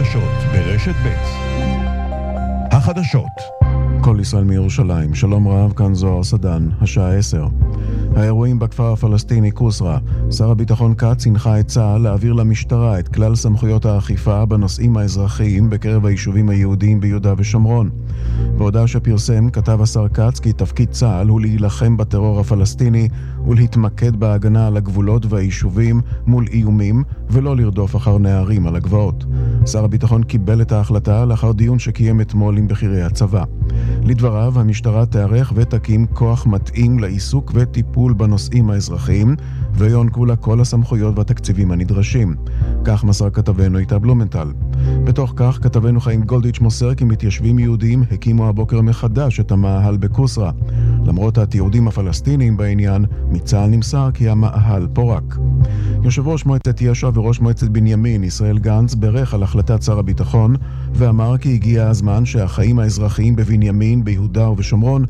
החדשות ברשת ב'. החדשות. כל ישראל מירושלים. שלום רב, כאן זוהר סדן, השעה 10. האירועים בכפר הפלסטיני קוסרה. שר הביטחון כץ הנחה את צה"ל להעביר למשטרה את כלל סמכויות האכיפה בנושאים האזרחיים בקרב היישובים היהודיים ביהודה ושומרון. בהודעה שפרסם כתב השר כץ כי תפקיד צה"ל הוא להילחם בטרור הפלסטיני ולהתמקד בהגנה על הגבולות והיישובים מול איומים ולא לרדוף אחר נערים על הגבעות. שר הביטחון קיבל את ההחלטה לאחר דיון שקיים אתמול עם בכירי הצבא. לדבריו, המשטרה תערך ותקים כוח מתאים לעיסוק וטיפול בנושאים האזרחיים ויוענקו לה כל הסמכויות והתקציבים הנדרשים. כך מסר כתבנו איתה בלומנטל. בתוך כך כתבנו חיים גולדיץ' מוסר כי מתיישבים יהודים הקימו הבוקר מחדש את המאהל בקוסרה. למרות התיעודים הפלסטיניים בעניין, מצה"ל נמסר כי המאהל פורק. יושב ראש מועצת יש"ע וראש מועצת בנימין ישראל גנץ ברך על החלטת שר הביטחון ואמר כי הגיע הזמן שהחיים האזרחיים בבנימין, ביהודה ובשומרון